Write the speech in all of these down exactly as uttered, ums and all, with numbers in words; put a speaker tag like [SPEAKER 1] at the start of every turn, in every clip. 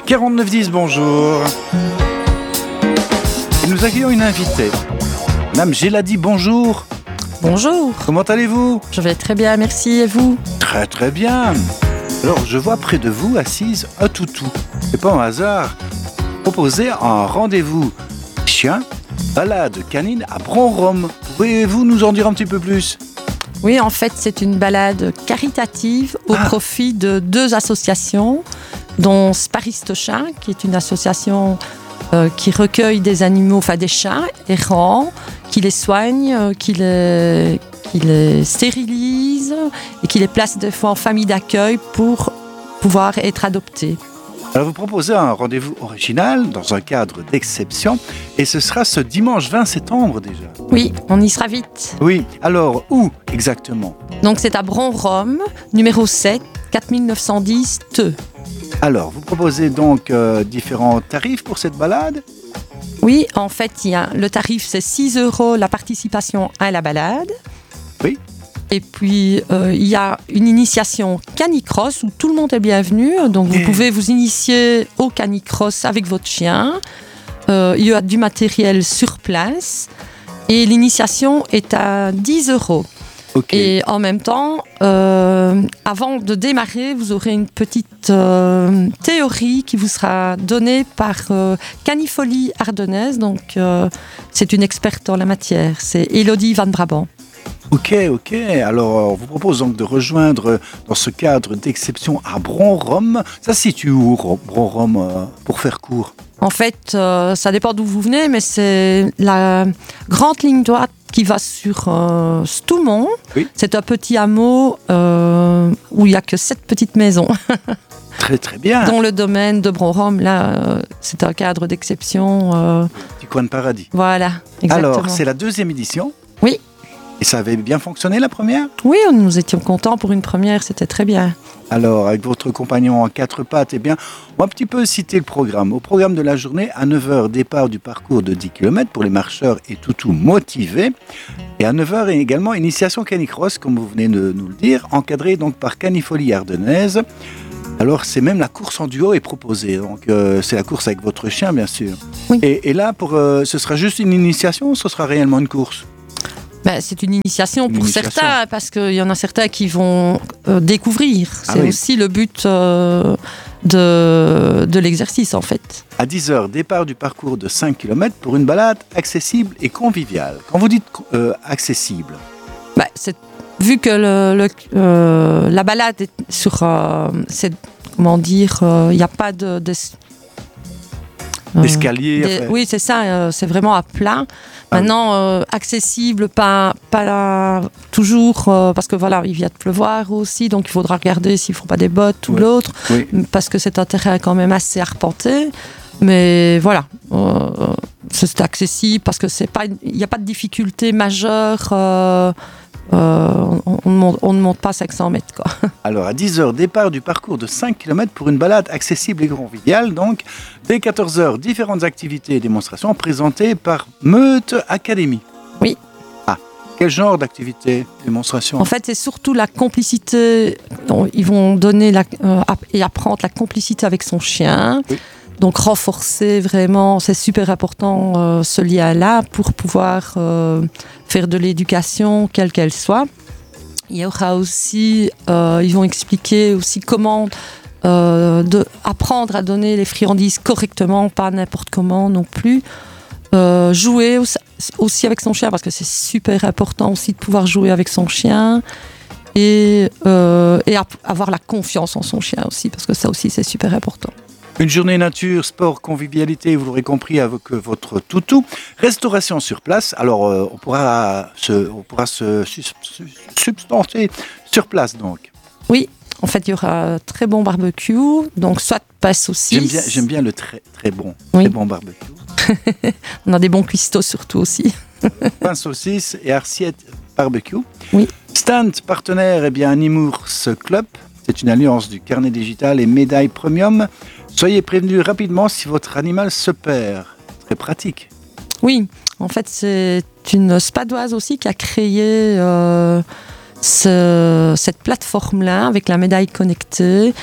[SPEAKER 1] quarante-neuf dix, bonjour. Et nous accueillons une invitée. Madame Géladi, bonjour.
[SPEAKER 2] Bonjour.
[SPEAKER 1] Comment allez-vous?
[SPEAKER 2] Je vais très bien, merci. Et vous?
[SPEAKER 1] Très très bien. Alors, je vois près de vous, assise, un toutou. C'est pas un hasard. Proposez un rendez-vous chien, balade canine à Bron-Rome. Pouvez-vous nous en dire un petit peu plus?
[SPEAKER 2] Oui, en fait, c'est une balade caritative au ah. profit de deux associations, dont Sparistocha, qui est une association euh, qui recueille des animaux, enfin des chats errants, qui les soigne, euh, qui, les, qui les stérilise et qui les place des fois en famille d'accueil pour pouvoir être adoptés.
[SPEAKER 1] Alors vous proposez un rendez-vous original dans un cadre d'exception et ce sera ce dimanche vingt septembre déjà.
[SPEAKER 2] Oui, on y sera vite.
[SPEAKER 1] Oui, alors où exactement?
[SPEAKER 2] Donc c'est à Bron-Rome, numéro sept, quatre mille neuf cent dix Theux.
[SPEAKER 1] Alors vous proposez donc euh, différents tarifs pour cette balade?
[SPEAKER 2] Oui, en fait, il y a, le tarif c'est six euros la participation à la balade.
[SPEAKER 1] Oui.
[SPEAKER 2] Et puis, euh, il y a une initiation canicross où tout le monde est bienvenu. Donc, vous pouvez vous initier au canicross avec votre chien. Euh, il y a du matériel sur place. Et l'initiation est à dix euros.
[SPEAKER 1] Okay.
[SPEAKER 2] Et en même temps, euh, avant de démarrer, vous aurez une petite euh, théorie qui vous sera donnée par euh, Canifolie Ardennaise. Donc, euh, c'est une experte en la matière. C'est Élodie Van Brabant.
[SPEAKER 1] Ok, ok. Alors, on vous propose donc de rejoindre dans ce cadre d'exception à Bron-Rome. Ça se situe où, Bron-Rome, euh, pour faire court?
[SPEAKER 2] En fait, euh, ça dépend d'où vous venez, mais c'est la grande ligne droite qui va sur euh, Stoumont.
[SPEAKER 1] Oui. C'est
[SPEAKER 2] un petit hameau euh, où il n'y a que sept petites maisons.
[SPEAKER 1] Très, très bien.
[SPEAKER 2] Dont le domaine de Bron-Rome, là, euh, c'est un cadre d'exception. Euh...
[SPEAKER 1] Petit coin de paradis.
[SPEAKER 2] Voilà, exactement.
[SPEAKER 1] Alors, c'est la deuxième édition?
[SPEAKER 2] Oui.
[SPEAKER 1] Et ça avait bien fonctionné la première?
[SPEAKER 2] Oui, nous étions contents pour une première, c'était très bien.
[SPEAKER 1] Alors, avec votre compagnon en quatre pattes, eh bien, on va un petit peu citer le programme. Au programme de la journée, à neuf heures, départ du parcours de dix kilomètres pour les marcheurs et toutous motivés. Et à neuf heures, également, initiation canicross, comme vous venez de nous le dire, encadrée donc par Canifolie Ardennaise. Alors, c'est même la course en duo est proposée. Donc, euh, c'est la course avec votre chien, bien sûr.
[SPEAKER 2] Oui.
[SPEAKER 1] Et, et là, pour, euh, ce sera juste une initiation ou ce sera réellement une course?
[SPEAKER 2] Ben, c'est une initiation
[SPEAKER 1] une
[SPEAKER 2] pour
[SPEAKER 1] initiation.
[SPEAKER 2] certains, parce qu'il y en a certains qui vont euh, découvrir.
[SPEAKER 1] Ah
[SPEAKER 2] c'est
[SPEAKER 1] oui.
[SPEAKER 2] aussi le but euh, de, de l'exercice, en fait.
[SPEAKER 1] À dix heures, départ du parcours de cinq kilomètres pour une balade accessible et conviviale. Quand vous dites euh, accessible?
[SPEAKER 2] Ben, c'est, vu que le, le, euh, la balade est sur... Euh, c'est, comment dire, il euh, n'y a pas de... de
[SPEAKER 1] Escalier.
[SPEAKER 2] Des,
[SPEAKER 1] enfin...
[SPEAKER 2] Oui, c'est ça, euh, c'est vraiment à plat.
[SPEAKER 1] Ah
[SPEAKER 2] Maintenant, euh, accessible, pas, pas toujours, euh, parce que voilà, il vient de pleuvoir aussi, donc il faudra regarder s'il ne faut pas des bottes ou
[SPEAKER 1] oui.
[SPEAKER 2] l'autre,
[SPEAKER 1] oui.
[SPEAKER 2] parce que c'est un terrain quand même assez arpenté. Mais voilà, euh, c'est accessible parce que c'est pas, il n'y a pas de difficulté majeure. Euh, Euh, on, on, monte, on ne monte pas cinq cents mètres, quoi.
[SPEAKER 1] Alors, à dix heures, départ du parcours de cinq kilomètres pour une balade accessible et conviviale. Donc, dès quatorze heures, différentes activités et démonstrations présentées par Meute Academy.
[SPEAKER 2] Oui.
[SPEAKER 1] Ah, quel genre d'activité, démonstration?
[SPEAKER 2] En fait, c'est surtout la complicité. Ils vont donner la, euh, et apprendre la complicité avec son chien.
[SPEAKER 1] Oui.
[SPEAKER 2] Donc, renforcer vraiment, c'est super important euh, ce lien-là pour pouvoir euh, faire de l'éducation, quelle qu'elle soit. Il y aura aussi, euh, ils vont expliquer aussi comment euh, de, apprendre à donner les friandises correctement, pas n'importe comment non plus. Euh, jouer aussi, aussi avec son chien, parce que c'est super important aussi de pouvoir jouer avec son chien. Et, euh, et avoir la confiance en son chien aussi, parce que ça aussi, c'est super important.
[SPEAKER 1] Une journée nature, sport, convivialité, vous l'aurez compris, avec votre toutou. Restauration sur place. Alors, euh, on pourra se, on pourra se substanter sur place, donc.
[SPEAKER 2] Oui, en fait, il y aura un très bon barbecue. Donc, soit pas saucisse.
[SPEAKER 1] J'aime bien, j'aime bien le très, très bon,
[SPEAKER 2] oui.
[SPEAKER 1] très bon barbecue.
[SPEAKER 2] On a des bons cuistots surtout aussi.
[SPEAKER 1] Pain saucisse et assiette barbecue.
[SPEAKER 2] Oui.
[SPEAKER 1] Stand partenaire, eh bien, Nemours Club. C'est une alliance du carnet digital et médaille premium. Soyez prévenus rapidement si votre animal se perd. Très pratique.
[SPEAKER 2] Oui, en fait, c'est une spadoise aussi qui a créé euh, ce, cette plateforme-là avec la médaille connectée.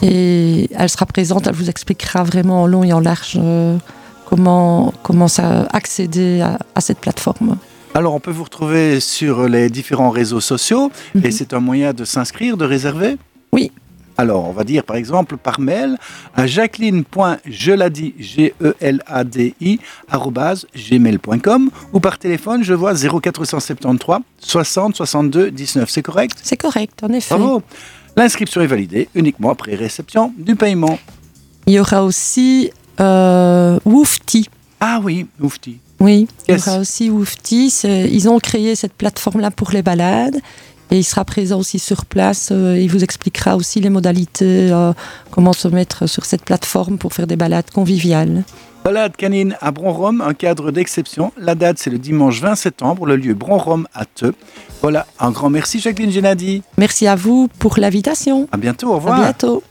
[SPEAKER 2] Et elle sera présente, elle vous expliquera vraiment en long et en large euh, comment, comment ça, accéder à, à cette plateforme.
[SPEAKER 1] Alors, on peut vous retrouver sur les différents réseaux sociaux mm-hmm. et c'est un moyen de s'inscrire, de réserver ?
[SPEAKER 2] Oui.
[SPEAKER 1] Alors, on va dire par exemple par mail à jacqueline.geladi, G E L A D I, arobase gmail point com ou par téléphone, je vois zéro quatre cent soixante-treize soixante soixante-deux dix-neuf. C'est correct ?
[SPEAKER 2] C'est correct, en effet.
[SPEAKER 1] Bravo. L'inscription est validée uniquement après réception du paiement.
[SPEAKER 2] Il y aura aussi euh, Woofty.
[SPEAKER 1] Ah oui, Woofty.
[SPEAKER 2] Oui, il
[SPEAKER 1] yes.
[SPEAKER 2] y aura aussi Woofty. C'est, ils ont créé cette plateforme-là pour les balades. Et il sera présent aussi sur place. Euh, il vous expliquera aussi les modalités, euh, comment se mettre sur cette plateforme pour faire des balades conviviales.
[SPEAKER 1] Balade canine à Bron-Rome, un cadre d'exception. La date, c'est le dimanche vingt septembre, le lieu Bron-Rome à Theux. Voilà, un grand merci Jacqueline Geladi.
[SPEAKER 2] Merci à vous pour l'invitation.
[SPEAKER 1] À bientôt, au revoir.
[SPEAKER 2] À bientôt.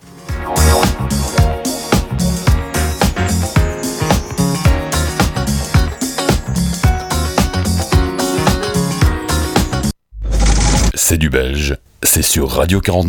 [SPEAKER 3] C'est du belge, c'est sur Radio quarante-neuf.